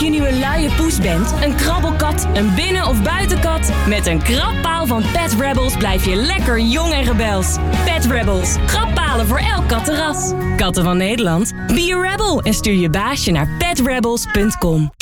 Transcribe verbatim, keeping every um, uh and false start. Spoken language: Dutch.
je nu een luie poes bent, een krabbelkat, een binnen- of buitenkat, met een krabpaal van Pet Rebels blijf je lekker jong en rebels. Pet Rebels, krabbalen voor elk kattenras. Katten van Nederland, be a rebel en stuur je baasje naar pet rebels punt com.